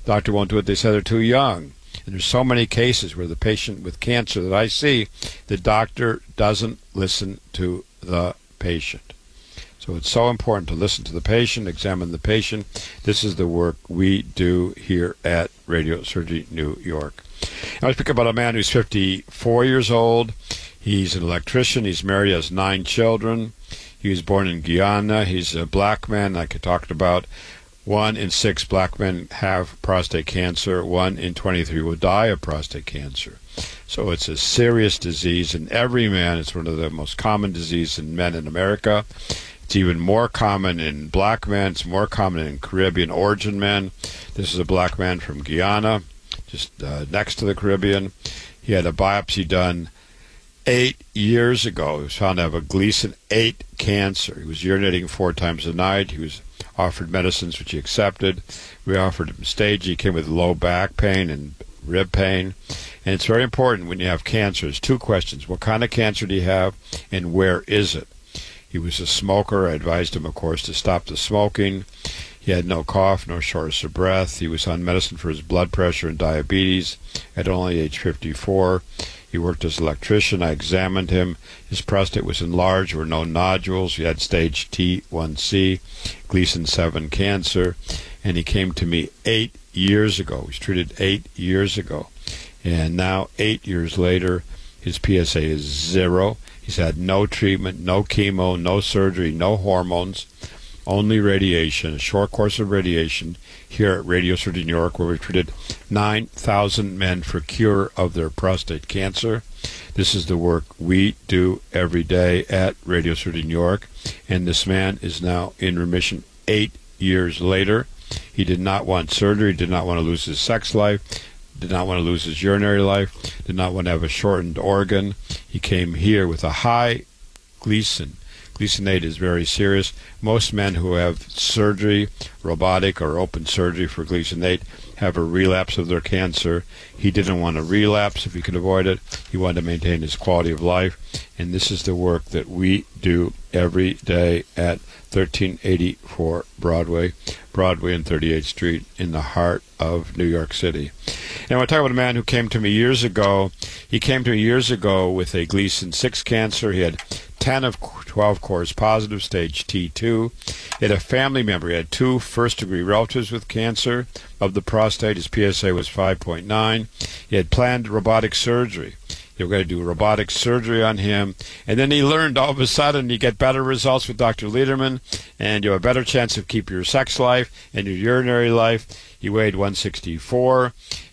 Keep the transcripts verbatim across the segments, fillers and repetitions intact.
Doctor won't do it. They say they're too young. And there's so many cases where the patient with cancer that I see, the doctor doesn't listen to the patient. So it's so important to listen to the patient, examine the patient. This is the work we do here at Radio Surgery New York. Now, I speak about a man who's fifty-four years old. He's an electrician. He's married, has nine children. He was born in Guyana. He's a black man, like I talked about. One in six black men have prostate cancer. One in twenty-three will die of prostate cancer. So it's a serious disease in every man. It's one of the most common diseases in men in America. It's even more common in black men. It's more common in Caribbean origin men. This is a black man from Guyana, just uh, next to the Caribbean. He had a biopsy done eight years ago. He was found to have a Gleason eight cancer. He was urinating four times a night. He was offered medicines, which he accepted. We offered him stage. He came with low back pain and rib pain. And it's very important when you have cancer. There's two questions. What kind of cancer do you have, and where is it? He was a smoker. I advised him, of course, to stop the smoking. He had no cough, no shortness of breath. He was on medicine for his blood pressure and diabetes at only age fifty-four. He worked as an electrician. I examined him. His prostate was enlarged. There were no nodules. He had stage T one C, Gleason seven cancer. And he came to me eight years ago. He was treated eight years ago. And now, eight years later, his P S A is zero. He's had no treatment, no chemo, no surgery, no hormones, only radiation, a short course of radiation here at Radio Surgery New York, where we've treated nine thousand men for cure of their prostate cancer. This is the work we do every day at Radio Surgery New York, and this man is now in remission eight years later. He did not want surgery, did not want to lose his sex life, did not want to lose his urinary life, did not want to have a shortened organ. He came here with a high Gleason. Gleason eight is very serious. Most men who have surgery, robotic or open surgery for Gleason eight, have a relapse of their cancer. He didn't want to relapse if he could avoid it. He wanted to maintain his quality of life. And this is the work that we do every day at thirteen eighty-four Broadway, Broadway and thirty-eighth Street in the heart of New York City. And I want to talk about a man who came to me years ago. He came to me years ago with a Gleason six cancer. He had ten of twelve cores positive, stage T two. He had a family member. He had two first-degree relatives with cancer of the prostate. His P S A was five point nine. He had planned robotic surgery. They were going to do robotic surgery on him. And then he learned all of a sudden you get better results with Doctor Lederman, and you have a better chance of keeping your sex life and your urinary life. He weighed one sixty-four.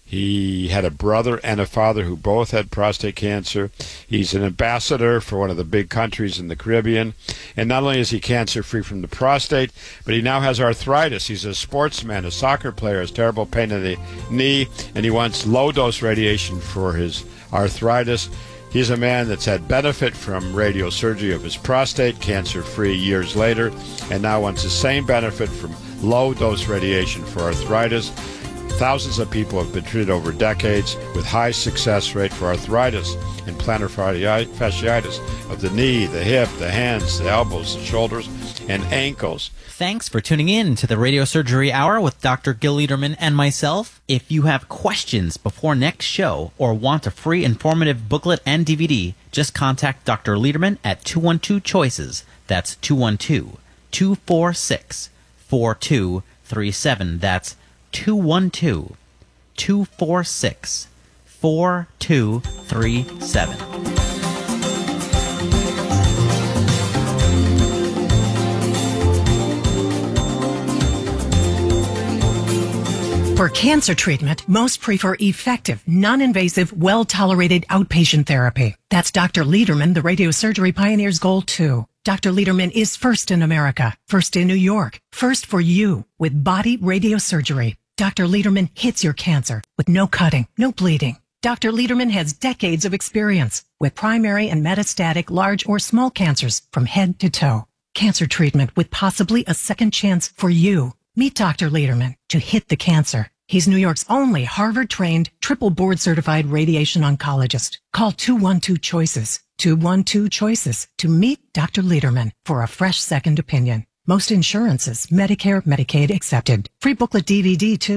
He had a brother and a father who both had prostate cancer. He's an ambassador for one of the big countries in the Caribbean. And not only is he cancer-free from the prostate, but he now has arthritis. He's a sportsman, a soccer player, has terrible pain in the knee, and he wants low-dose radiation for his arthritis. He's a man that's had benefit from radiosurgery of his prostate, cancer-free years later, and now wants the same benefit from low-dose radiation for arthritis. Thousands of people have been treated over decades with high success rate for arthritis and plantar fasciitis of the knee, the hip, the hands, the elbows, the shoulders, and ankles. Thanks for tuning in to the Radio Surgery Hour with Doctor Gil Lederman and myself. If you have questions before next show or want a free informative booklet and D V D, just contact Doctor Lederman at two one two choices. That's two one two, two four six, four two three seven. That's two one two, two four six, four two three seven. For cancer treatment, most prefer effective, non-invasive, well-tolerated outpatient therapy. That's Doctor Lederman, the radiosurgery pioneer's goal, too. Doctor Lederman is first in America, first in New York, first for you with body radiosurgery. Doctor Lederman hits your cancer with no cutting, no bleeding. Doctor Lederman has decades of experience with primary and metastatic large or small cancers from head to toe. Cancer treatment with possibly a second chance for you. Meet Doctor Lederman to hit the cancer. He's New York's only Harvard-trained, triple board-certified radiation oncologist. Call two one two choices, two one two choices to meet Doctor Lederman for a fresh second opinion. Most insurances, Medicare, Medicaid accepted. Free booklet D V D too.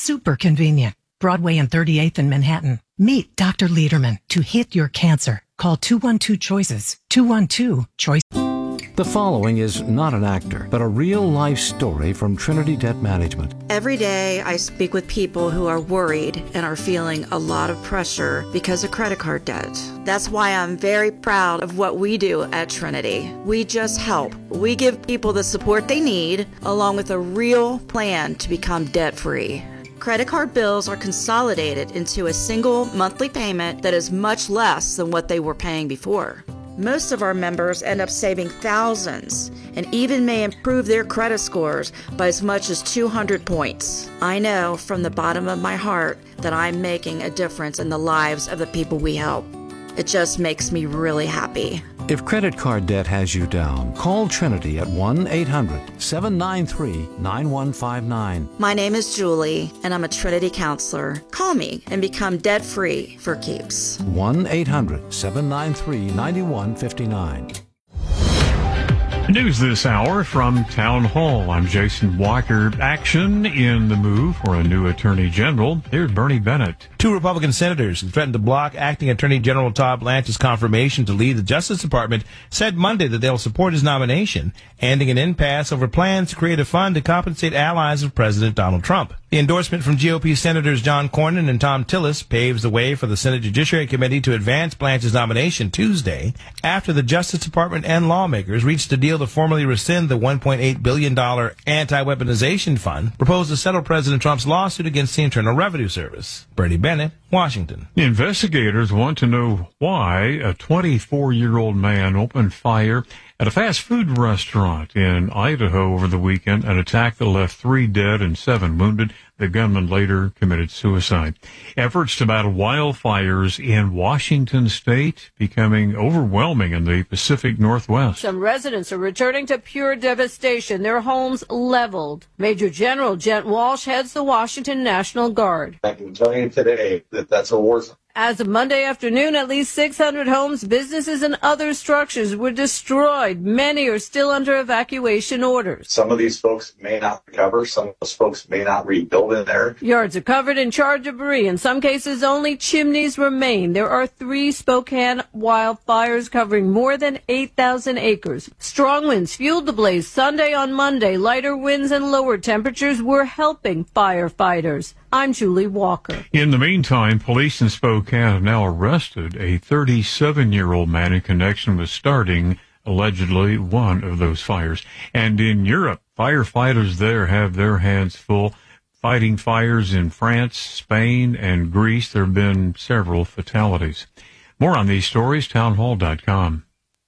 Super convenient. Broadway and thirty-eighth in Manhattan. Meet Doctor Lederman to hit your cancer. Call two one two choices. two one two choice. The following is not an actor, but a real-life story from Trinity Debt Management. Every day I speak with people who are worried and are feeling a lot of pressure because of credit card debt. That's why I'm very proud of what we do at Trinity. We just help. We give people the support they need, along with a real plan to become debt-free. Credit card bills are consolidated into a single monthly payment that is much less than what they were paying before. Most of our members end up saving thousands and even may improve their credit scores by as much as two hundred points. I know from the bottom of my heart that I'm making a difference in the lives of the people we help. It just makes me really happy. If credit card debt has you down, call Trinity at one eight hundred seven nine three nine one five nine. My name is Julie, and I'm a Trinity counselor. Call me and become debt-free for keeps. one eight hundred seven nine three nine one five nine. News this hour from Town Hall. I'm Jason Walker. Action in the move for a new Attorney General. Here's Bernie Bennett. Two Republican senators who threatened to block Acting Attorney General Todd Blanche's confirmation to lead the Justice Department said Monday that they'll support his nomination, ending an impasse over plans to create a fund to compensate allies of President Donald Trump. The endorsement from G O P Senators John Cornyn and Tom Tillis paves the way for the Senate Judiciary Committee to advance Blanche's nomination Tuesday after the Justice Department and lawmakers reached a deal to formally rescind the one point eight billion dollars anti-weaponization fund proposed to settle President Trump's lawsuit against the Internal Revenue Service. Bernie Bennett, Washington. Investigators want to know why a twenty-four-year-old man opened fire at a fast food restaurant in Idaho over the weekend, an attack that left three dead and seven wounded. The gunman later committed suicide. Efforts to battle wildfires in Washington state becoming overwhelming in the Pacific Northwest. Some residents are returning to pure devastation, their homes leveled. Major General Jet Walsh heads the Washington National Guard. I can tell you today that that's a war zone. As of Monday afternoon, at least six hundred homes, businesses, and other structures were destroyed. Many are still under evacuation orders. Some of these folks may not recover. Some of those folks may not rebuild in there. Yards are covered in charred debris. In some cases, only chimneys remain. There are three Spokane wildfires covering more than eight thousand acres. Strong winds fueled the blaze Sunday on Monday. Lighter winds and lower temperatures were helping firefighters. I'm Julie Walker. In the meantime, police in Spokane have now arrested a thirty-seven-year-old man in connection with starting, allegedly, one of those fires. And in Europe, firefighters there have their hands full fighting fires in France, Spain, and Greece. There have been several fatalities. More on these stories, townhall dot com.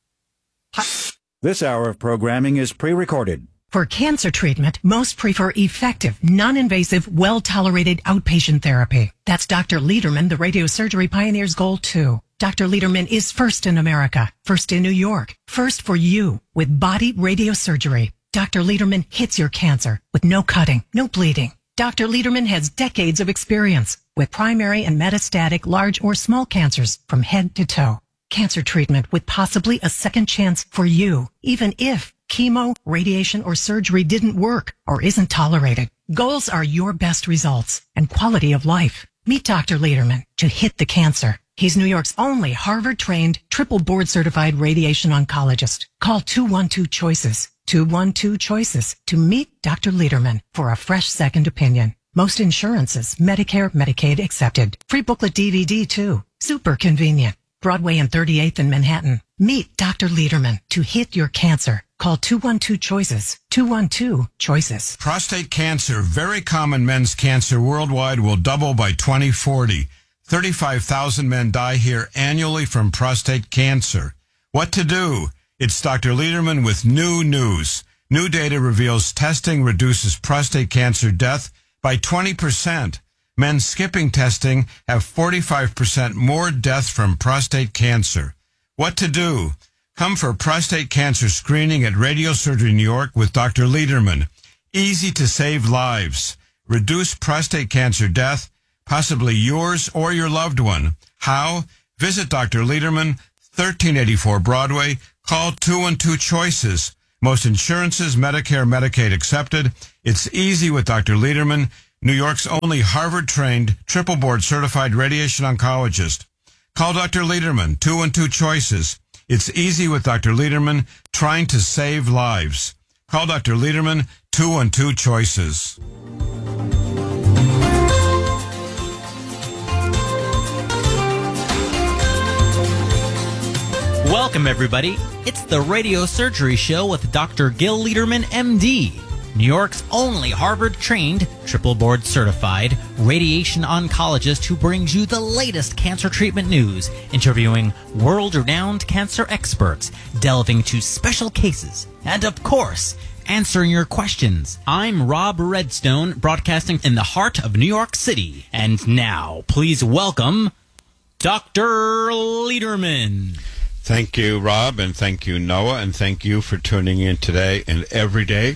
This hour of programming is pre-recorded. For cancer treatment, most prefer effective, non-invasive, well-tolerated outpatient therapy. That's Doctor Lederman, the radiosurgery pioneer's goal, too. Doctor Lederman is first in America, first in New York, first for you with body radiosurgery. Doctor Lederman hits your cancer with no cutting, no bleeding. Doctor Lederman has decades of experience with primary and metastatic large or small cancers from head to toe. Cancer treatment with possibly a second chance for you, even if chemo, radiation, or surgery didn't work or isn't tolerated. Goals are your best results and quality of life. Meet Doctor Lederman to hit the cancer. He's New York's only Harvard-trained, triple board-certified radiation oncologist. Call two one two choices, two one two choices to meet Doctor Lederman for a fresh second opinion. Most insurances, Medicare, Medicaid accepted. Free booklet D V D too. Super convenient. Broadway and thirty-eighth in Manhattan. Meet Doctor Lederman to hit your cancer. Call two one two choices, two one two choices. Prostate cancer, very common men's cancer worldwide, will double by twenty forty. thirty-five thousand men die here annually from prostate cancer. What to do? It's Doctor Lederman with new news. New data reveals testing reduces prostate cancer death by twenty percent. Men skipping testing have forty-five percent more death from prostate cancer. What to do? Come for prostate cancer screening at Radiosurgery New York with Doctor Lederman. Easy to save lives. Reduce prostate cancer death, possibly yours or your loved one. How? Visit Doctor Lederman, thirteen eighty-four Broadway. Call two one two choices. Most insurances, Medicare, Medicaid accepted. It's easy with Doctor Lederman. New York's only Harvard-trained, triple board-certified radiation oncologist. Call Doctor Lederman, two one two choices. It's easy with Doctor Lederman, trying to save lives. Call Doctor Lederman, two one two choices. Welcome, everybody. It's the Radio Surgery Show with Doctor Gil Lederman, M D, New York's only Harvard-trained, triple board-certified radiation oncologist who brings you the latest cancer treatment news, interviewing world-renowned cancer experts, delving into special cases, and, of course, answering your questions. I'm Rob Redstone, broadcasting in the heart of New York City. And now, please welcome Doctor Lederman. Thank you, Rob, and thank you, Noah, and thank you for tuning in today and every day.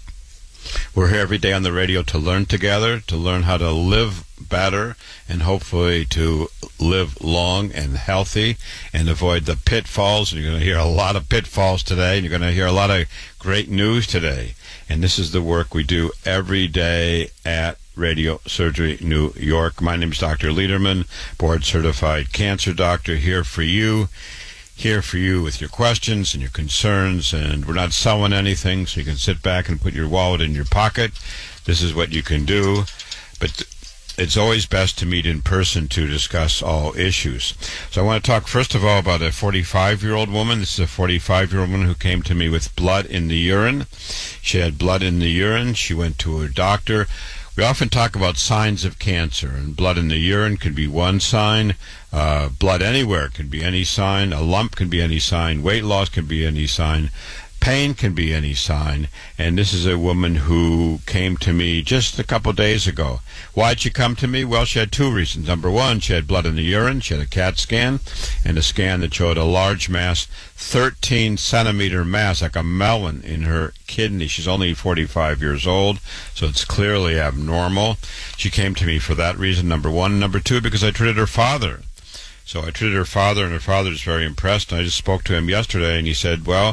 We're here every day on the radio to learn together, to learn how to live better, and hopefully to live long and healthy and avoid the pitfalls. You're going to hear a lot of pitfalls today, and you're going to hear a lot of great news today. And this is the work we do every day at Radio Surgery New York. My name is Doctor Lederman, board-certified cancer doctor, here for you. Here for you with your questions and your concerns, and we're not selling anything, so you can sit back and put your wallet in your pocket. This is what you can do, but it's always best to meet in person to discuss all issues. So I want to talk first of all about a forty-five-year-old woman. This is a forty-five-year-old woman who came to me with blood in the urine. She had blood in the urine. She went to her doctor. We often talk about signs of cancer, and blood in the urine could be one sign. Uh, blood anywhere can be any sign. A lump can be any sign. Weight loss can be any sign. Pain can be any sign. And this is a woman who came to me just a couple days ago. Why'd she come to me? Well, she had two reasons. Number one, she had blood in the urine. She had a CAT scan, and a scan that showed a large mass, thirteen centimeter mass, like a melon in her kidney. She's only forty-five years old, so it's clearly abnormal. She came to me for that reason, number one. Number two, because I treated her father. So I treated her father, and her father is very impressed. I just spoke to him yesterday, and he said, well,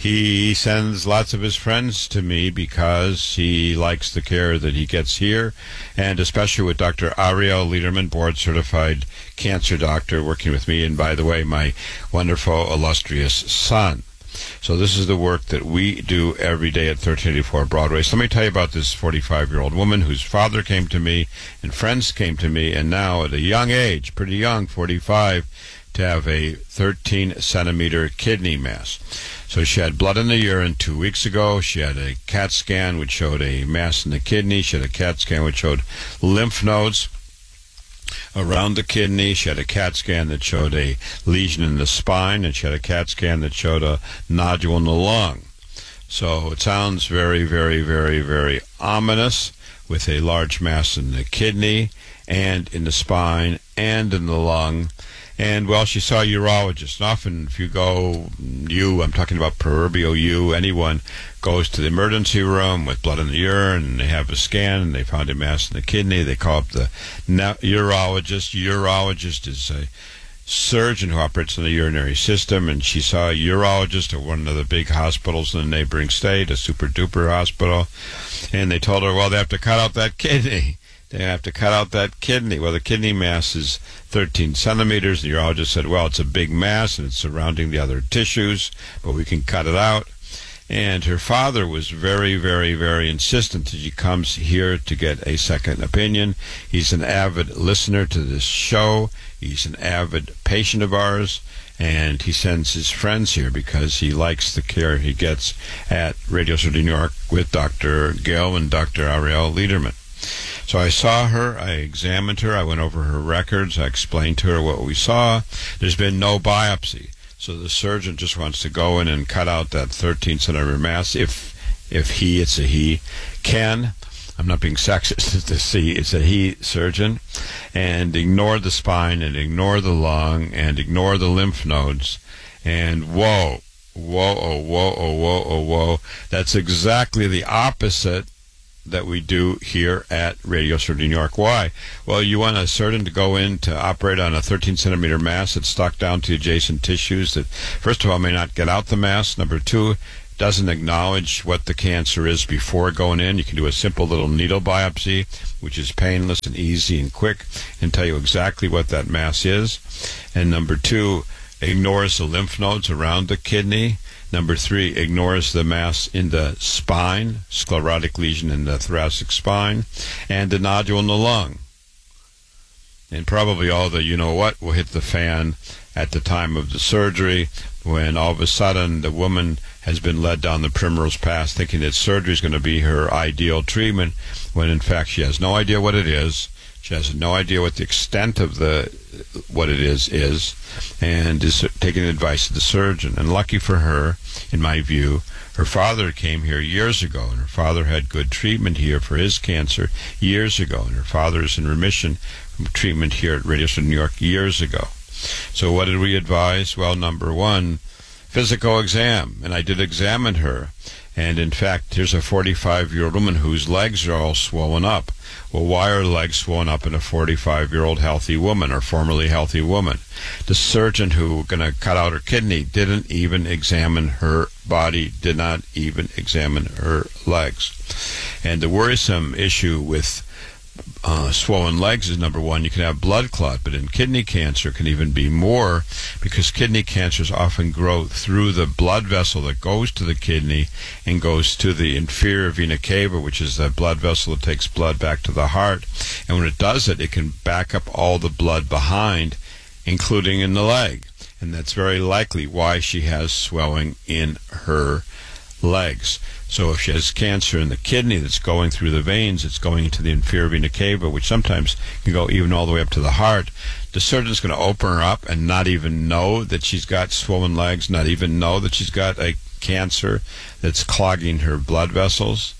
he sends lots of his friends to me because he likes the care that he gets here, and especially with Doctor Ariel Lederman, board-certified cancer doctor, working with me, and by the way, my wonderful, illustrious son. So this is the work that we do every day at thirteen eighty-four Broadway. So let me tell you about this forty-five-year-old woman whose father came to me and friends came to me, and now at a young age, pretty young, forty-five, to have a thirteen centimeter kidney mass. So she had blood in the urine two weeks ago. She had a CAT scan which showed a mass in the kidney. She had a CAT scan which showed lymph nodes around the kidney. She had a CAT scan that showed a lesion in the spine, and she had a CAT scan that showed a nodule in the lung. So it sounds very, very, very, very ominous, with a large mass in the kidney and in the spine and in the lung. And, well, she saw a urologist. And often if you go, you, I'm talking about proverbial you, anyone goes to the emergency room with blood in the urine, and they have a scan, and they found a mass in the kidney. They call up the urologist. Urologist is a surgeon who operates on the urinary system, and she saw a urologist at one of the big hospitals in the neighboring state, a super-duper hospital, and they told her, well, they have to cut out that kidney. They have to cut out that kidney. Well, the kidney mass is thirteen centimeters. The urologist said, well, it's a big mass, and it's surrounding the other tissues, but we can cut it out. And her father was very, very, very insistent that she comes here to get a second opinion. He's an avid listener to this show. He's an avid patient of ours, and he sends his friends here because he likes the care he gets at Radio Surgery New York with Doctor Gil and Doctor Ariel Lederman. So I saw her, I examined her, I went over her records, I explained to her what we saw. There's been no biopsy. So the surgeon just wants to go in and cut out that thirteen centimeter mass, if if he, it's a he, can. I'm not being sexist, it's a he, it's a he surgeon, and ignore the spine and ignore the lung and ignore the lymph nodes. And whoa, whoa, oh, whoa, oh, whoa, oh, whoa. That's exactly the opposite that we do here at Radio Surgery New York. Why? Well, you want a surgeon to go in to operate on a thirteen centimeter mass that's stuck down to adjacent tissues that, first of all, may not get out the mass. Number two, doesn't acknowledge what the cancer is before going in. You can do a simple little needle biopsy, which is painless and easy and quick, and tell you exactly what that mass is. And number two, ignores the lymph nodes around the kidney. Number three, ignores the mass in the spine, sclerotic lesion in the thoracic spine, and the nodule in the lung. And probably all the you-know-what will hit the fan at the time of the surgery, when all of a sudden the woman has been led down the primrose path thinking that surgery is going to be her ideal treatment, when in fact she has no idea what it is. She has no idea what the extent of the what it is is, and is taking advice of the surgeon. And lucky for her, in my view, her father came here years ago, and her father had good treatment here for his cancer years ago, and her father is in remission from treatment here at Radio City New York years ago. So what did we advise? Well, number one, physical exam. And I did examine her. And in fact, here's a forty-five-year-old woman whose legs are all swollen up. Well, why are legs swollen up in a forty-five-year-old healthy woman, or formerly healthy woman? The surgeon who was going to cut out her kidney didn't even examine her body, did not even examine her legs. And the worrisome issue with Uh, swollen legs is, number one, you can have blood clot, but in kidney cancer can even be more, because kidney cancers often grow through the blood vessel that goes to the kidney and goes to the inferior vena cava, which is the blood vessel that takes blood back to the heart. And when it does it, it can back up all the blood behind, including in the leg. And that's very likely why she has swelling in her legs. So if she has cancer in the kidney that's going through the veins, it's going into the inferior vena cava, which sometimes can go even all the way up to the heart, the surgeon's going to open her up and not even know that she's got swollen legs, not even know that she's got a cancer that's clogging her blood vessels.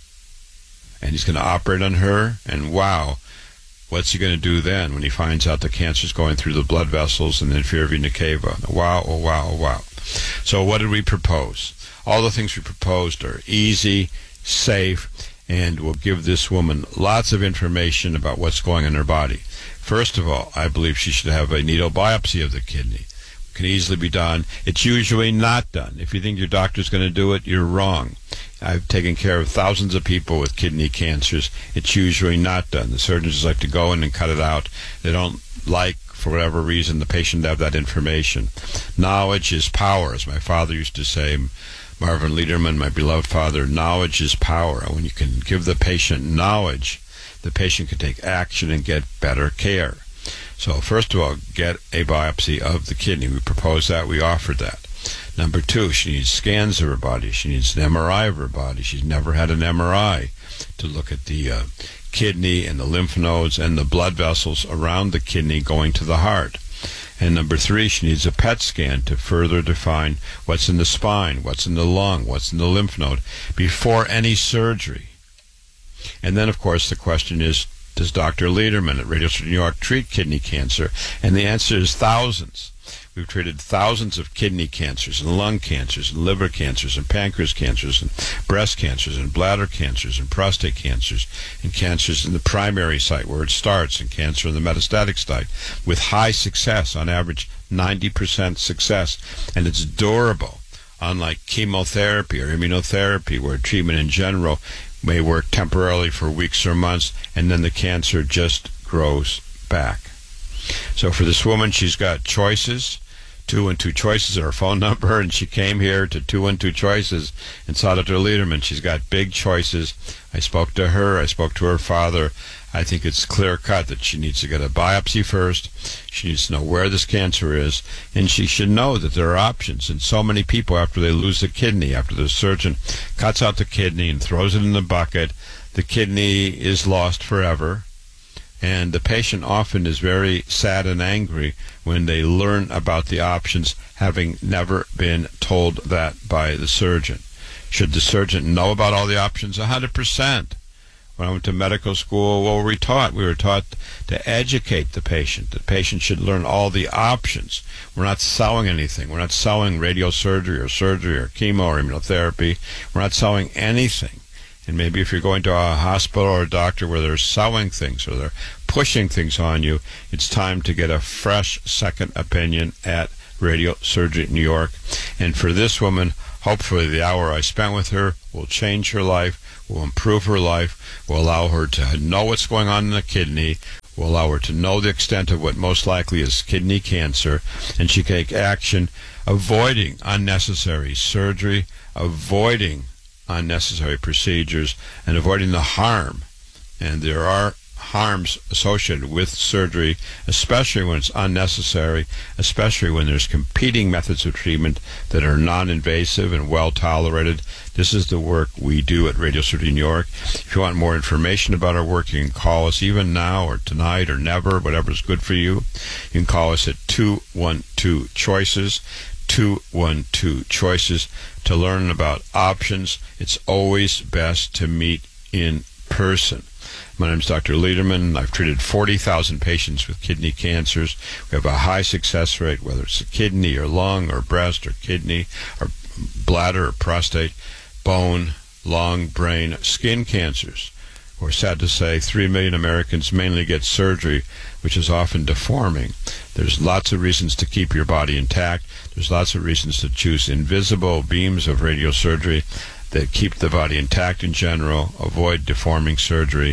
And he's going to operate on her, and wow, what's he going to do then when he finds out the cancer's going through the blood vessels and the inferior vena cava? Wow, oh wow, oh wow. So what did we propose? All the things we proposed are easy, safe, and will give this woman lots of information about what's going on in her body. First of all, I believe she should have a needle biopsy of the kidney. It can easily be done. It's usually not done. If you think your doctor's going to do it, you're wrong. I've taken care of thousands of people with kidney cancers. It's usually not done. The surgeons just like to go in and cut it out. They don't like, for whatever reason, the patient to have that information. Knowledge is power, as my father used to say. Marvin Lederman, my beloved father, knowledge is power. When you can give the patient knowledge, the patient can take action and get better care. So first of all, get a biopsy of the kidney. We proposed that. We offered that. Number two, she needs scans of her body. She needs an M R I of her body. She's never had an M R I to look at the uh, kidney and the lymph nodes and the blood vessels around the kidney going to the heart. And number three, she needs a P E T scan to further define what's in the spine, what's in the lung, what's in the lymph node before any surgery. And then, of course, the question is, does Doctor Lederman at Radio City New York treat kidney cancer? And the answer is thousands. We've treated thousands of kidney cancers and lung cancers and liver cancers and pancreas cancers and breast cancers and bladder cancers and prostate cancers and cancers in the primary site where it starts and cancer in the metastatic site with high success, on average ninety percent success. And it's durable, unlike chemotherapy or immunotherapy, where treatment in general may work temporarily for weeks or months and then the cancer just grows back. So for this woman, she's got choices, two and two choices are her phone number, and she came here to two and two choices and saw Doctor Lederman. She's got big choices. I spoke to her. I spoke to her father. I think it's clear cut that she needs to get a biopsy first. She needs to know where this cancer is, and she should know that there are options. And so many people, after they lose the kidney, after the surgeon cuts out the kidney and throws it in the bucket, the kidney is lost forever. And the patient often is very sad and angry when they learn about the options, having never been told that by the surgeon. Should the surgeon know about all the options? one hundred percent. When I went to medical school, what were we taught? We were taught to educate the patient. The patient should learn all the options. We're not selling anything. We're not selling radiosurgery or surgery or chemo or immunotherapy. We're not selling anything. And maybe if you're going to a hospital or a doctor where they're selling things or they're pushing things on you, it's time to get a fresh second opinion at Radio Surgery New York. And for this woman, hopefully the hour I spent with her will change her life, will improve her life, will allow her to know what's going on in the kidney, will allow her to know the extent of what most likely is kidney cancer, and she can take action avoiding unnecessary surgery, avoiding unnecessary procedures, and avoiding the harm. And there are harms associated with surgery, especially when it's unnecessary, especially when there's competing methods of treatment that are non-invasive and well tolerated. This is the work we do at Radio Surgery New York. If you want more information about our work, you can call us even now or tonight or never, whatever's good for you. You can call us at two one two CHOICES, two one two CHOICES, to learn about options. It's always best to meet in person. My name is Doctor Lederman. I've treated forty thousand patients with kidney cancers. We have a high success rate, whether it's a kidney or lung or breast or kidney or bladder or prostate, bone, lung, brain, skin cancers. We're sad to say three million Americans mainly get surgery, which is often deforming. There's lots of reasons to keep your body intact. There's lots of reasons to choose invisible beams of radiosurgery that keep the body intact in general, avoid deforming surgery,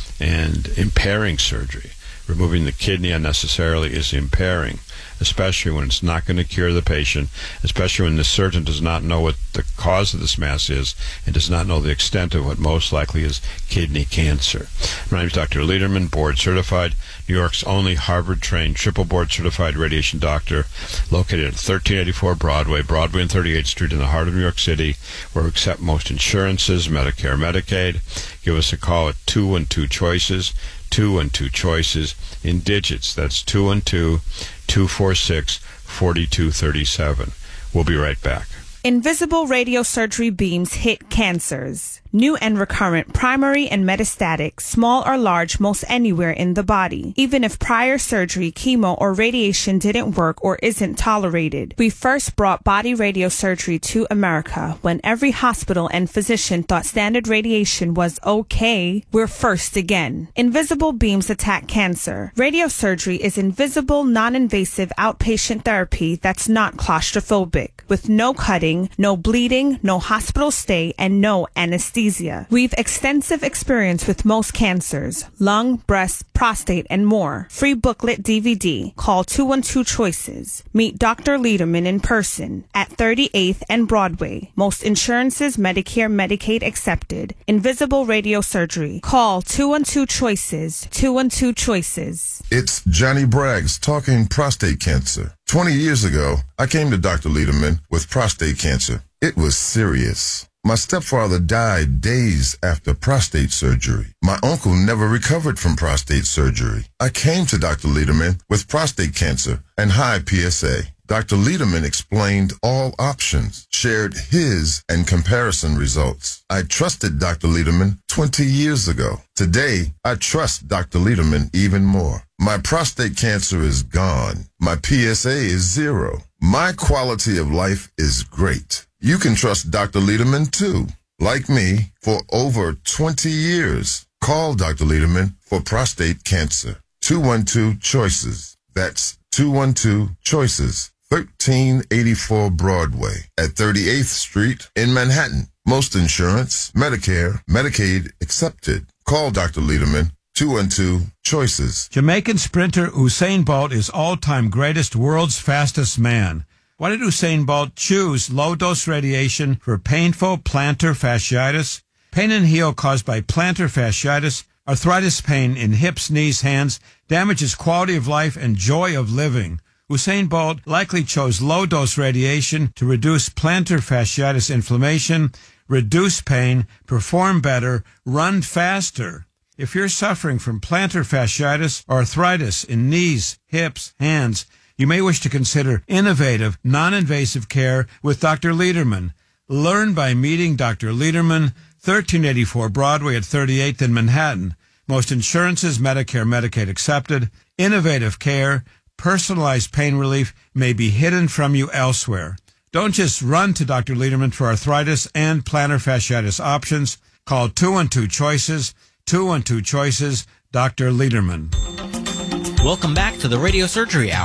and impairing surgery. Removing the kidney unnecessarily is impairing, especially when it's not going to cure the patient, especially when the surgeon does not know what the cause of this mass is and does not know the extent of what most likely is kidney cancer. My name is Doctor Lederman, board certified, New York's only Harvard-trained, triple board certified radiation doctor, located at thirteen eighty-four Broadway, Broadway and thirty-eighth Street in the heart of New York City, where we accept most insurances, Medicare, Medicaid. Give us a call at two one two CHOICES, two one two CHOICES in digits. That's two one two, two four six, four two three seven. We'll be right back. Invisible radiosurgery beams hit cancers. New and recurrent, primary and metastatic, small or large, most anywhere in the body. Even if prior surgery, chemo, or radiation didn't work or isn't tolerated. We first brought body radiosurgery to America when every hospital and physician thought standard radiation was okay. We're first again. Invisible beams attack cancer. Radiosurgery is invisible, non-invasive outpatient therapy that's not claustrophobic, with no cutting, no bleeding, no hospital stay, and no anesthesia. We've extensive experience with most cancers, lung, breast, prostate, and more. Free booklet D V D. Call two one two CHOICES. Meet Doctor Lederman in person at thirty-eighth and Broadway. Most insurances, Medicare, Medicaid accepted. Invisible radiosurgery. Call two one two CHOICES. two one two CHOICES. It's Johnny Braggs talking prostate cancer. twenty years ago, I came to Doctor Lederman with prostate cancer. It was serious. My stepfather died days after prostate surgery. My uncle never recovered from prostate surgery. I came to Doctor Lederman with prostate cancer and high P S A. Doctor Lederman explained all options, shared his and comparison results. I trusted Doctor Lederman twenty years ago. Today, I trust Doctor Lederman even more. My prostate cancer is gone. My P S A is zero. My quality of life is great. You can trust Doctor Lederman too. Like me, for over twenty years. Call Doctor Lederman for prostate cancer. two one two CHOICES. That's two one two CHOICES. thirteen eighty-four Broadway at thirty-eighth Street in Manhattan. Most insurance, Medicare, Medicaid accepted. Call Doctor Lederman. two one two CHOICES. Jamaican sprinter Usain Bolt is all-time greatest, world's fastest man. Why did Usain Bolt choose low-dose radiation for painful plantar fasciitis? Pain and heel caused by plantar fasciitis, arthritis pain in hips, knees, hands, damages quality of life and joy of living. Usain Bolt likely chose low-dose radiation to reduce plantar fasciitis inflammation, reduce pain, perform better, run faster. If you're suffering from plantar fasciitis or arthritis in knees, hips, hands, you may wish to consider innovative, non-invasive care with Doctor Lederman. Learn by meeting Doctor Lederman, thirteen eighty-four Broadway at thirty-eighth in Manhattan. Most insurances, Medicare, Medicaid accepted. Innovative care, personalized pain relief may be hidden from you elsewhere. Don't just run to Doctor Lederman for arthritis and plantar fasciitis options. Call two one two CHOICES, two one two CHOICES, Doctor Lederman. Welcome back to the Radio Surgery Hour.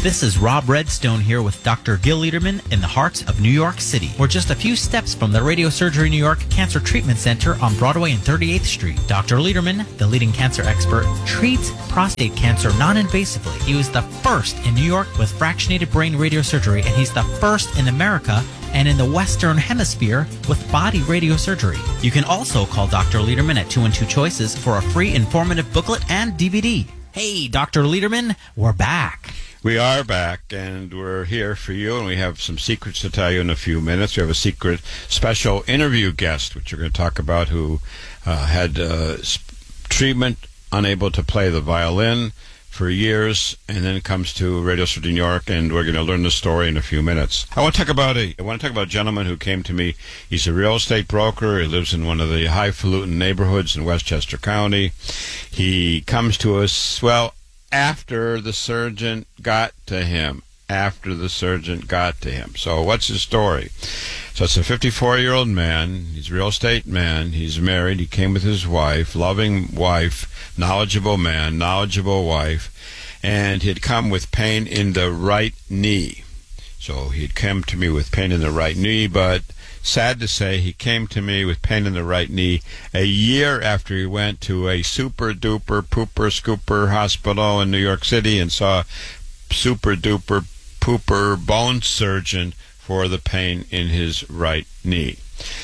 This is Rob Redstone here with Doctor Gil Liederman in the heart of New York City. We're just a few steps from the Radiosurgery New York Cancer Treatment Center on Broadway and thirty-eighth Street. Doctor Liederman, the leading cancer expert, treats prostate cancer non-invasively. He was the first in New York with fractionated brain radiosurgery, and he's the first in America and in the Western Hemisphere with body radiosurgery. You can also call Doctor Liederman at two one two Choices for a free informative booklet and D V D. Hey, Doctor Liederman, we're back. We are back, and we're here for you, and we have some secrets to tell you in a few minutes. We have a secret special interview guest, which we're going to talk about, who uh, had uh, treatment, unable to play the violin for years, and then comes to Radiosurgery New York, and we're going to learn the story in a few minutes. I want to talk about a I want to talk about a gentleman who came to me. He's a real estate broker. He lives in one of the highfalutin neighborhoods in Westchester County. He comes to us, well, after the surgeon got to him. After the surgeon got to him. So what's his story? So it's a fifty-four-year-old man. He's a real estate man. He's married. He came with his wife, loving wife, knowledgeable man, knowledgeable wife, and he had come with pain in the right knee. So he'd come to me with pain in the right knee, but sad to say, he came to me with pain in the right knee a year after he went to a super-duper, pooper, scooper hospital in New York City and saw super-duper, pooper bone surgeon for the pain in his right knee.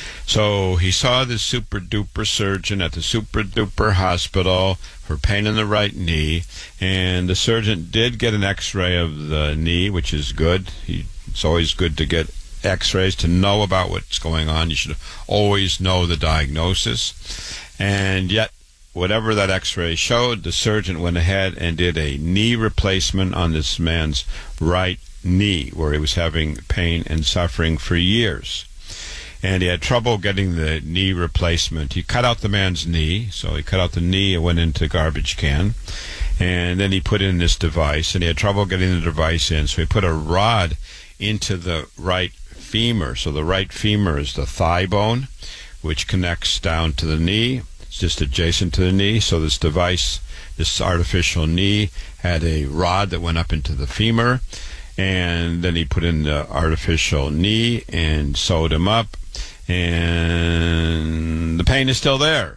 So he saw this super-duper surgeon at the super-duper hospital for pain in the right knee, and the surgeon did get an x-ray of the knee, which is good. He, it's always good to get x-rays to know about what's going on. You should always know the diagnosis. And yet, whatever that x-ray showed, the surgeon went ahead and did a knee replacement on this man's right knee, where he was having pain and suffering for years. And he had trouble getting the knee replacement. He cut out the man's knee, so he cut out the knee and went into the garbage can. And then he put in this device, and he had trouble getting the device in, so he put a rod into the right femur. So the right femur is the thigh bone, which connects down to the knee. It's just adjacent to the knee. So this device, this artificial knee, had a rod that went up into the femur, and then he put in the artificial knee and sewed him up, and the pain is still there.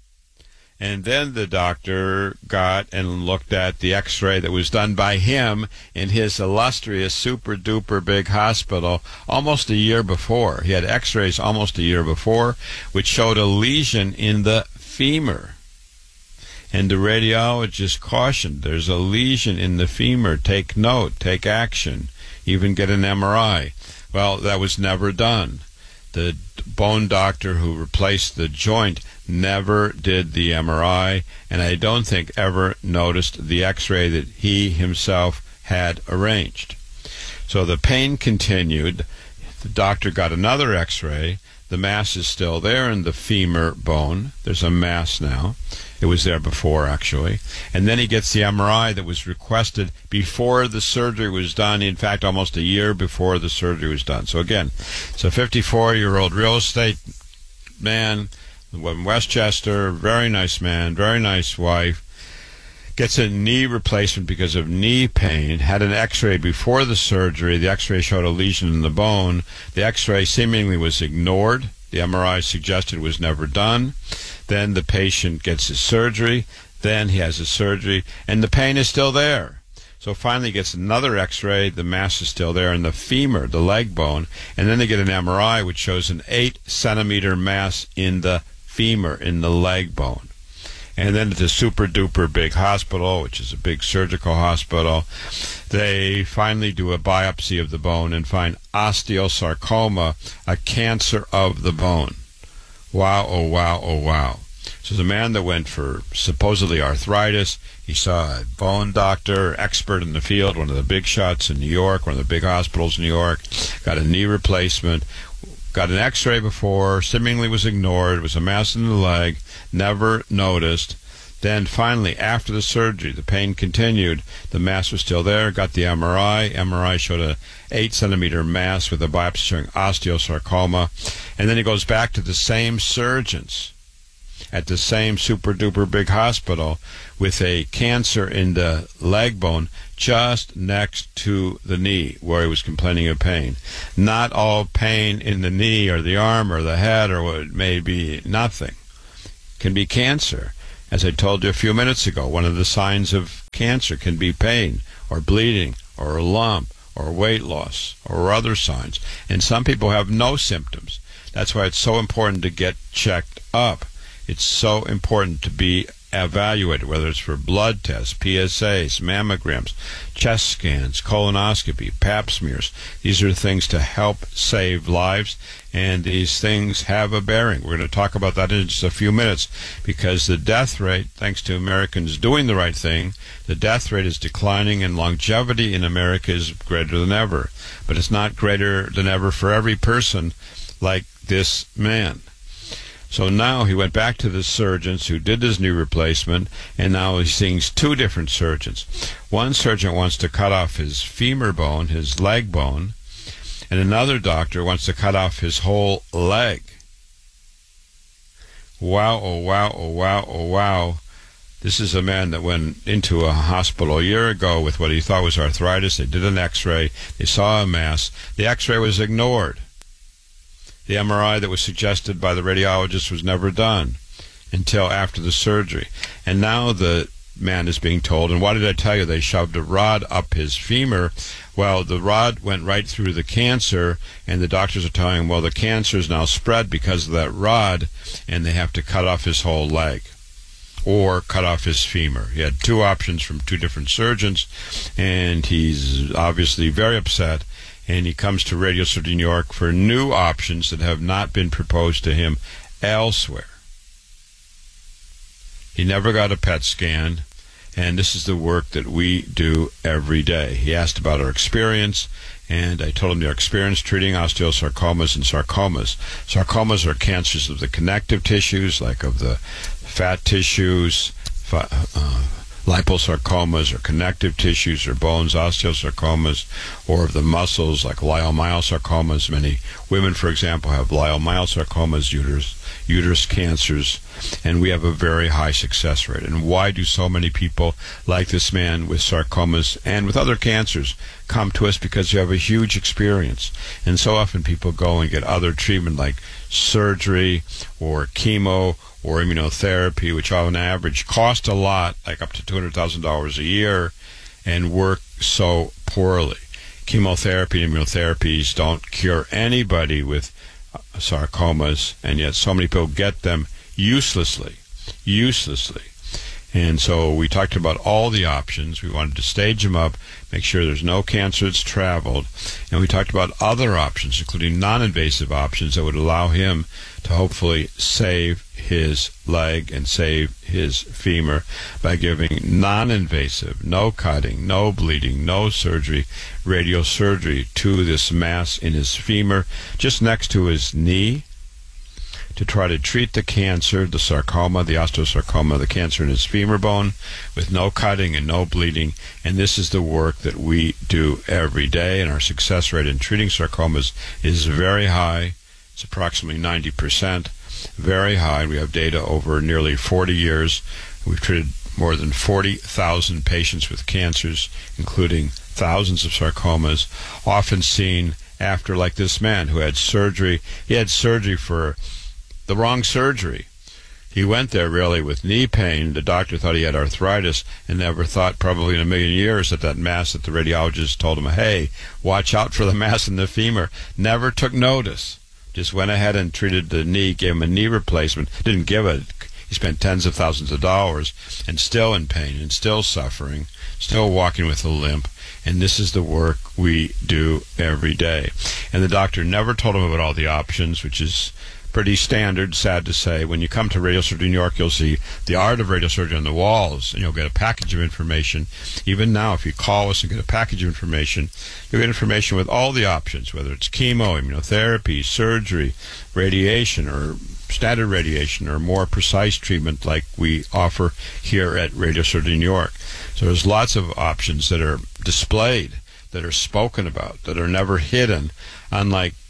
And then the doctor got and looked at the x-ray that was done by him in his illustrious super-duper big hospital almost a year before. He had x-rays almost a year before, which showed a lesion in the femur. And the radiologist cautioned, there's a lesion in the femur. Take note, take action, even get an M R I. Well, that was never done. The bone doctor who replaced the joint never did the M R I, and I don't think ever noticed the x-ray that he himself had arranged. So the pain continued. The doctor got another x-ray. The mass is still there in the femur bone. There's a mass now. It was there before, actually. And then he gets the M R I that was requested before the surgery was done. In fact, almost a year before the surgery was done. So again, it's a fifty-four-year-old real estate man in Westchester, very nice man, very nice wife, gets a knee replacement because of knee pain, had an x-ray before the surgery. The x-ray showed a lesion in the bone. The x-ray seemingly was ignored. The M R I suggested it was never done. Then the patient gets his surgery. Then he has his surgery, and the pain is still there. So finally he gets another x-ray. The mass is still there in the femur, the leg bone. And then they get an M R I, which shows an eight centimeter mass in the femur, in the leg bone. And then at the super-duper big hospital, which is a big surgical hospital, they finally do a biopsy of the bone and find osteosarcoma, a cancer of the bone. Wow, oh wow, oh wow. So the man that went for supposedly arthritis, he saw a bone doctor, expert in the field, one of the big shots in New York, one of the big hospitals in New York, got a knee replacement, got an x-ray before, seemingly was ignored, it was a mass in the leg, never noticed. Then finally, after the surgery, the pain continued, the mass was still there, got the M R I. M R I showed a eight centimeter mass with a biopsy showing osteosarcoma. And then he goes back to the same surgeons. at the same super duper big hospital with a cancer in the leg bone just next to the knee where he was complaining of pain. Not all pain in the knee or the arm or the head or what it may be, nothing. Can be cancer. As I told you a few minutes ago, one of the signs of cancer can be pain or bleeding or a lump or weight loss or other signs. And some people have no symptoms. That's why it's so important to get checked up. It's so important to be evaluated, whether it's for blood tests, P S As, mammograms, chest scans, colonoscopy, pap smears. These are things to help save lives, and these things have a bearing. We're going to talk about that in just a few minutes, because the death rate, thanks to Americans doing the right thing, the death rate is declining, and longevity in America is greater than ever. But it's not greater than ever for every person like this man. So now he went back to the surgeons who did his knee replacement, and now he's seeing two different surgeons. One surgeon wants to cut off his femur bone, his leg bone, and another doctor wants to cut off his whole leg. Wow, oh wow, oh wow, oh wow. This is a man that went into a hospital a year ago with what he thought was arthritis. They did an x-ray. They saw a mass. The x-ray was ignored. The M R I that was suggested by the radiologist was never done until after the surgery. And now the man is being told, and why did I tell you they shoved a rod up his femur? Well, the rod went right through the cancer, and the doctors are telling him, well, the cancer is now spread because of that rod, and they have to cut off his whole leg or cut off his femur. He had two options from two different surgeons, and he's obviously very upset. And he comes to Radio Surgery New York for new options that have not been proposed to him elsewhere. He never got a P E T scan, and this is the work that we do every day. He asked about our experience, and I told him our experience treating osteosarcomas and sarcomas. Sarcomas are cancers of the connective tissues, like of the fat tissues, uh, liposarcomas or connective tissues or bones, osteosarcomas, or of the muscles like leiomyosarcomas. Many women, for example, have leiomyosarcomas, uterus, uterus cancers, and we have a very high success rate. And why do so many people like this man with sarcomas and with other cancers come to us? Because you have a huge experience. And so often people go and get other treatment like surgery or chemo or immunotherapy, which on average cost a lot, like up to two hundred thousand dollars a year, and work so poorly. Chemotherapy and immunotherapies don't cure anybody with sarcomas, and yet so many people get them uselessly, uselessly. And so we talked about all the options. We wanted to stage them up, make sure there's no cancer that's traveled. And we talked about other options, including non-invasive options that would allow him to hopefully save his leg and save his femur by giving non-invasive, no cutting, no bleeding, no surgery, radiosurgery to this mass in his femur, just next to his knee, to try to treat the cancer, the sarcoma, the osteosarcoma, the cancer in his femur bone, with no cutting and no bleeding. And this is the work that we do every day, and our success rate in treating sarcomas is very high. It's approximately ninety percent, very high. We have data over nearly forty years. We've treated more than forty thousand patients with cancers, including thousands of sarcomas, often seen after, like this man who had surgery. He had surgery for the wrong surgery. He went there really with knee pain. The doctor thought he had arthritis and never thought probably in a million years that that mass that the radiologist told him, hey, watch out for the mass in the femur. Never took notice. Just went ahead and treated the knee, gave him a knee replacement. Didn't give it. He spent tens of thousands of dollars and still in pain and still suffering, still walking with a limp. And this is the work we do every day. And the doctor never told him about all the options, which is pretty standard, sad to say. When you come to Radio Surgery New York, you'll see the art of radiosurgery on the walls, and you'll get a package of information. Even now, if you call us and get a package of information, you'll get information with all the options, whether it's chemo, immunotherapy, surgery, radiation, or standard radiation, or more precise treatment like we offer here at Radio Surgery New York. So there's lots of options that are displayed, that are spoken about, that are never hidden, unlike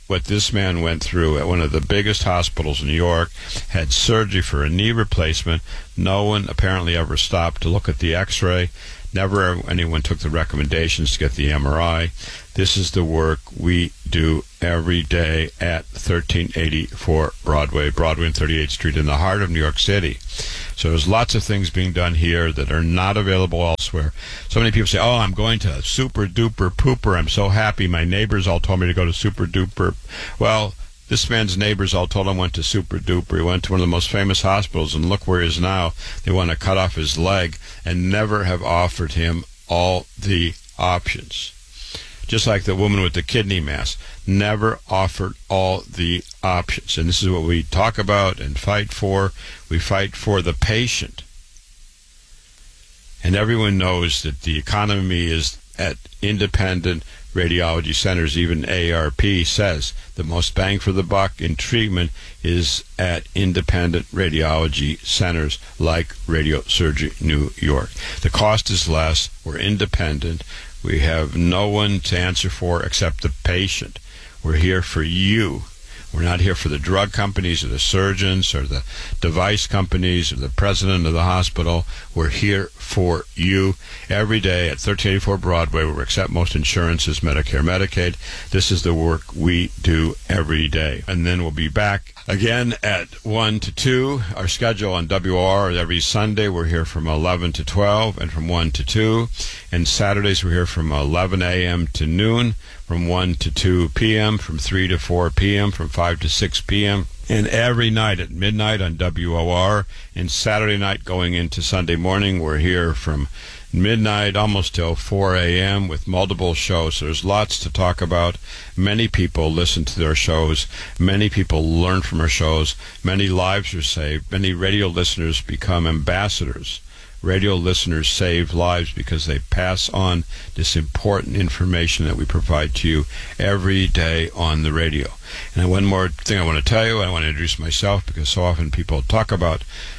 what this man went through at one of the biggest hospitals in New York, had surgery for a knee replacement. No one apparently ever stopped to look at the x-ray. Never anyone took the recommendations to get the M R I. This is the work we do every day at thirteen eighty-four Broadway, Broadway and thirty-eighth Street in the heart of New York City. So there's lots of things being done here that are not available elsewhere. So many people say, oh, I'm going to Super Duper Pooper. I'm so happy. My neighbors all told me to go to Super Duper. Well, this man's neighbors all told him went to Super Duper. He went to one of the most famous hospitals, and look where he is now. They want to cut off his leg and never have offered him all the options. Just like the woman with the kidney mass, never offered all the options. And this is what we talk about and fight for. We fight for the patient. And everyone knows that the economy is at independent radiology centers. Even A A R P says the most bang for the buck in treatment is at independent radiology centers like Radiosurgery New York. The cost is less. We're independent. We have no one to answer for except the patient. We're here for you. We're not here for the drug companies or the surgeons or the device companies or the president of the hospital. We're here for you every day at thirteen eighty-four Broadway, where we accept most insurances, Medicare, Medicaid. This is the work we do every day. And then we'll be back again at one to two. Our schedule on W O R every Sunday, we're here from eleven to twelve and from one to two. And Saturdays, we're here from eleven a.m. to noon, from one to two p.m., from three to four p.m., from five to six p.m., and every night at midnight on W O R. And Saturday night going into Sunday morning, we're here from midnight almost till four a.m. with multiple shows. So there's lots to talk about. Many people listen to their shows. Many people learn from our shows. Many lives are saved. Many radio listeners become ambassadors. Radio listeners save lives because they pass on this important information that we provide to you every day on the radio. And one more thing I want to tell you, I want to introduce myself, because so often people talk about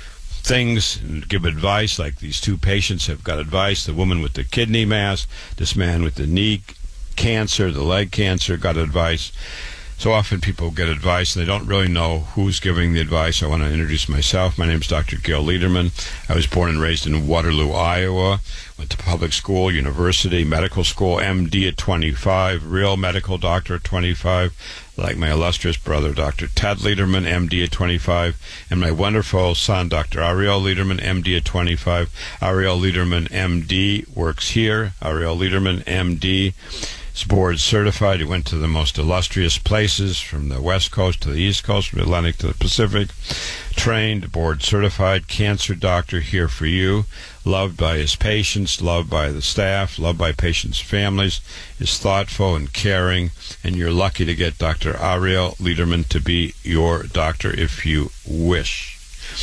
things and give advice, like these two patients have got advice. The woman with the kidney mass, this man with the knee cancer, the leg cancer, got advice. So often people get advice and they don't really know who's giving the advice. I want to introduce myself. My name is Doctor Gil Lederman. I was born and raised in Waterloo, Iowa. Went to public school, university, medical school, M D at twenty-five, real medical doctor at twenty-five, like my illustrious brother, Doctor Ted Lederman, M D at twenty-five, and my wonderful son, Doctor Ariel Lederman, M D at twenty-five. Ariel Lederman, M D, works here. Ariel Lederman, M D. He's board certified. He went to the most illustrious places, from the West Coast to the East Coast, from the Atlantic to the Pacific. Trained, board certified, cancer doctor here for you. Loved by his patients, loved by the staff, loved by patients' families. Is thoughtful and caring, and you're lucky to get Doctor Ariel Lederman to be your doctor if you wish.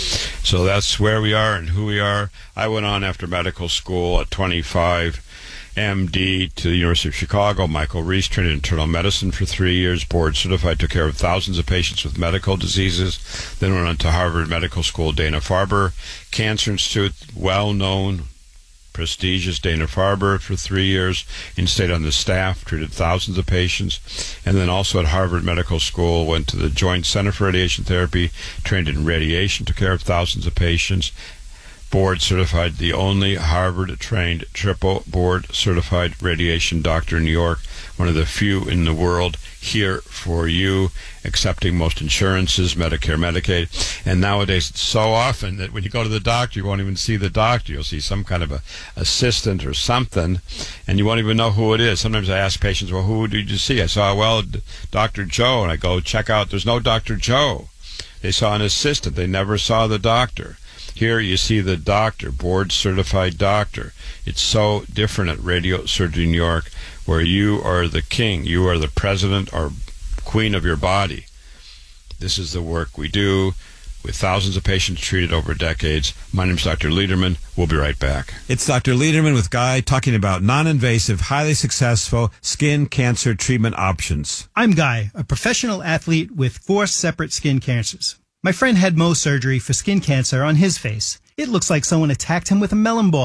So that's where we are and who we are. I went on after medical school at twenty-five. M D to the University of Chicago. Michael Reese, trained in internal medicine for three years, board certified, took care of thousands of patients with medical diseases. Then went on to Harvard Medical School, Dana-Farber Cancer Institute, well-known, prestigious Dana-Farber for three years, and stayed on the staff, treated thousands of patients. And then also at Harvard Medical School, went to the Joint Center for Radiation Therapy, trained in radiation, took care of thousands of patients. Board certified, the only Harvard-trained triple board certified radiation doctor in New York, one of the few in the world, here for you, accepting most insurances, Medicare, Medicaid. And nowadays it's so often that when you go to the doctor, you won't even see the doctor. You'll see some kind of a assistant or something, and you won't even know who it is. Sometimes I ask patients, well, who did you see? I saw, well, Doctor Joe, and I go check out, there's no Doctor Joe. They saw an assistant. They never saw the doctor. Here you see the doctor, board-certified doctor. It's so different at Radiosurgery New York, where you are the king. You are the president or queen of your body. This is the work we do with thousands of patients treated over decades. My name is Doctor Lederman. We'll be right back. It's Doctor Lederman with Guy talking about non-invasive, highly successful skin cancer treatment options. I'm Guy, a professional athlete with four separate skin cancers. My friend had Mohs surgery for skin cancer on his face. It looks like someone attacked him with a melon baller.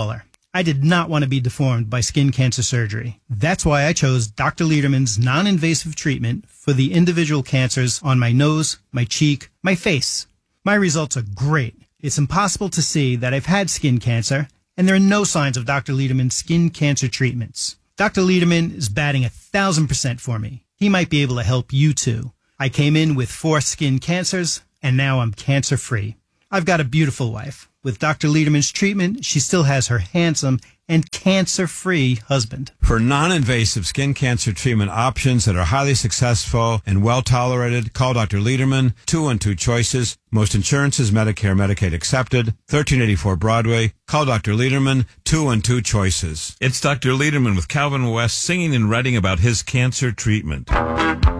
I did not want to be deformed by skin cancer surgery. That's why I chose Doctor Lederman's non-invasive treatment for the individual cancers on my nose, my cheek, my face. My results are great. It's impossible to see that I've had skin cancer, and there are no signs of Doctor Lederman's skin cancer treatments. Doctor Lederman is batting a thousand percent for me. He might be able to help you too. I came in with four skin cancers, and now I'm cancer-free. I've got a beautiful wife. With Doctor Lederman's treatment, she still has her handsome and cancer-free husband. For non-invasive skin cancer treatment options that are highly successful and well-tolerated, call Doctor Lederman, two one two choices. Most insurances, Medicare, Medicaid accepted. thirteen eighty-four Broadway. Call Doctor Lederman, two one two choices. It's Doctor Lederman with Calvin West singing and writing about his cancer treatment.